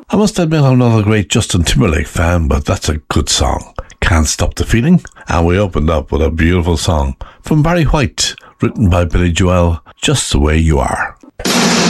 I must admit I'm not a great Justin Timberlake fan, but that's a good song. Can't Stop the Feeling. And we opened up with a beautiful song from Barry White, written by Billy Joel, Just the Way You Are.